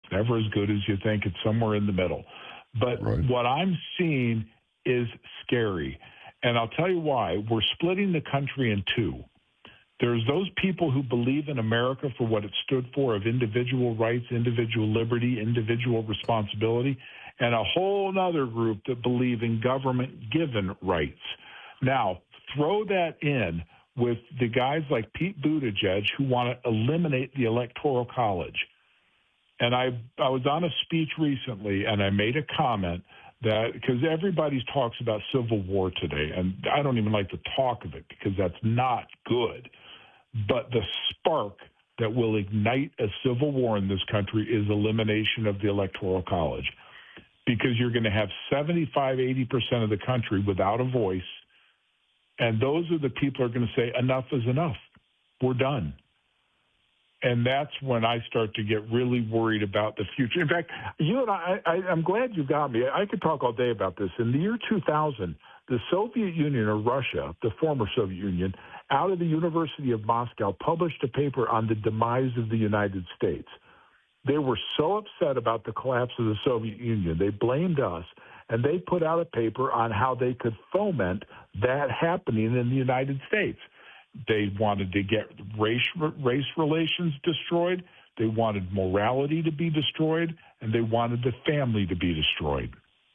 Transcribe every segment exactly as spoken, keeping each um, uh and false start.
never as good as you think. It's somewhere in the middle. But right. what I'm seeing is scary. And I'll tell you why. We're splitting the country in two. There's those people who believe in America for what it stood for of individual rights, individual liberty, individual responsibility, and a whole other group that believe in government-given rights. Now, throw that in with the guys like Pete Buttigieg who want to eliminate the Electoral College. And I, I was on a speech recently, and I made a comment that, because everybody talks about civil war today, and I don't even like to talk of it because that's not good. But the spark that will ignite a civil war in this country is elimination of the Electoral College, because you're going to have seventy-five, eighty percent of the country without a voice, and those are the people who are going to say, enough is enough. We're done. And that's when I start to get really worried about the future. In fact, you and I, I, I'm glad you got me. I could talk all day about this. In the year two thousand, the Soviet Union, or Russia, the former Soviet Union, out of the University of Moscow, published a paper on the demise of the United States. They were so upset about the collapse of the Soviet Union, they blamed us, and they put out a paper on how they could foment that happening in the United States. They wanted to get race, race relations destroyed, they wanted morality to be destroyed, and they wanted the family to be destroyed.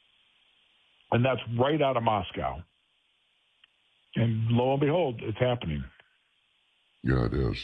And that's right out of Moscow. And lo and behold, it's happening. Yeah, it is.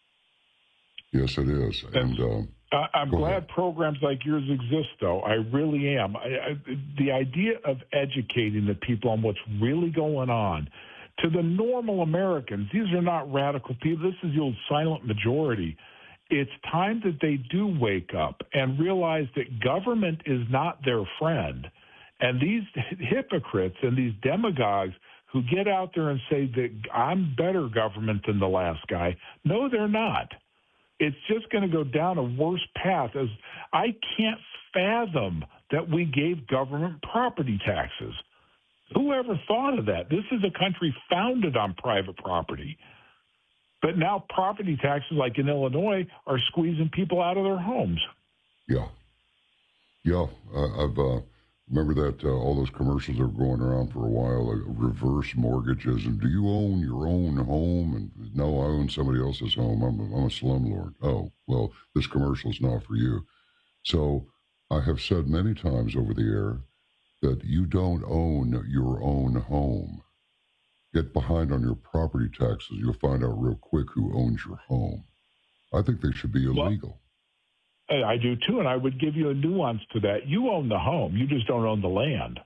Yes, it is. And, and uh, I'm glad ahead. programs like yours exist, though. I really am. I, I, the idea of educating the people on what's really going on, to the normal Americans, these are not radical people. This is the old silent majority. It's time that they do wake up and realize that government is not their friend. And these hypocrites and these demagogues who get out there and say that I'm better government than the last guy, no, they're not. It's just going to go down a worse path. As I can't fathom that we gave government property taxes. Who ever thought of that? This is a country founded on private property. But now property taxes, like in Illinois, are squeezing people out of their homes. Yeah. Yeah. Uh, I've uh, remember that uh, all those commercials that were going around for a while, like reverse mortgages, and do you own your own home? And no, I own somebody else's home. I'm a, I'm a slumlord. Oh, well, this commercial is not for you. So I have said many times over the air that you don't own your own home. Get behind on your property taxes. You'll find out real quick who owns your home. I think they should be illegal. Well, I do too, and I would give you a nuance to that. You own the home. You just don't own the land.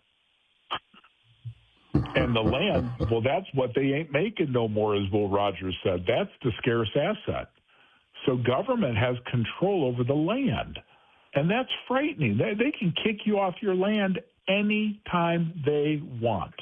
And the land, well, that's what they ain't making no more, as Will Rogers said. That's the scarce asset. So government has control over the land. And that's frightening. They, they can kick you off your land any time they want.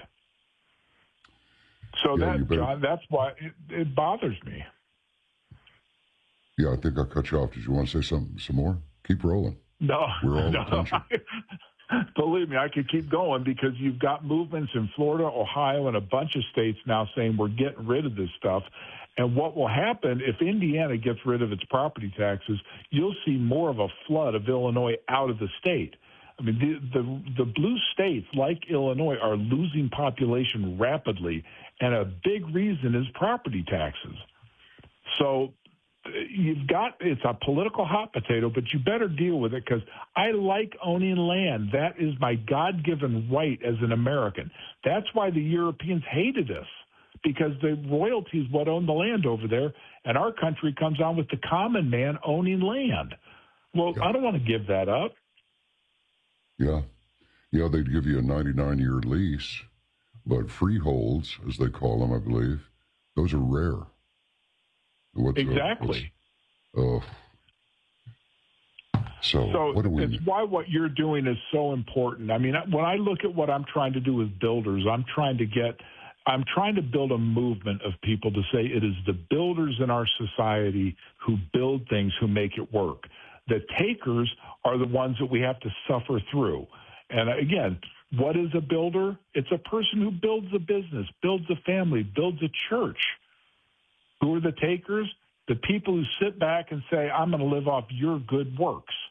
So yeah, that, better... John, that's why it, it bothers me. Yeah, I think I cut you off. Did you want to say something, some more? Keep rolling. No, We're all no. attention. Believe me, I could keep going, because you've got movements in Florida, Ohio, and a bunch of states now saying we're getting rid of this stuff. And what will happen if Indiana gets rid of its property taxes, you'll see more of a flood of Illinois out of the state. I mean, the, the, the blue states, like Illinois, are losing population rapidly, and a big reason is property taxes. So you've got, it's a political hot potato, but you better deal with it, because I like owning land. That is my God-given right as an American. That's why the Europeans hated us, because the royalty is what owned the land over there, and our country comes on with the common man owning land. Well, yeah. I don't want to give that up. Yeah. Yeah, they'd give you a ninety-nine year lease, but freeholds, as they call them, I believe, those are rare. What's, exactly. Uh, what's, uh, so so what do we... it's why what you're doing is so important. I mean, when I look at what I'm trying to do with builders, I'm trying to get, I'm trying to build a movement of people to say it is the builders in our society who build things, who make it work. The takers are the ones that we have to suffer through. And again, what is a builder? It's a person who builds a business, builds a family, builds a church. Who are the takers? The people who sit back and say, I'm going to live off your good works.